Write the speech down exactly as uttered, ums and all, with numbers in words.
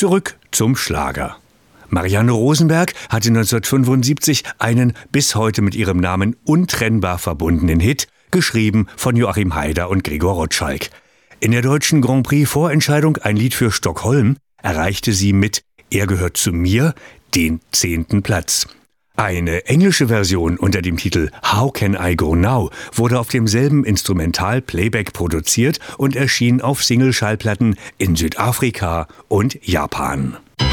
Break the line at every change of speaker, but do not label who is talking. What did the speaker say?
Zurück zum Schlager. Marianne Rosenberg hatte neunzehnhundertfünfundsiebzig einen bis heute mit ihrem Namen untrennbar verbundenen Hit, geschrieben von Joachim Haider und Gregor Rotschalk. In der deutschen Grand Prix-Vorentscheidung Ein Lied für Stockholm erreichte sie mit Er gehört zu mir den zehnten Platz. Eine englische Version unter dem Titel How Can I Go Now wurde auf demselben Instrumental-Playback produziert und erschien auf Single-Schallplatten in Südafrika und Japan.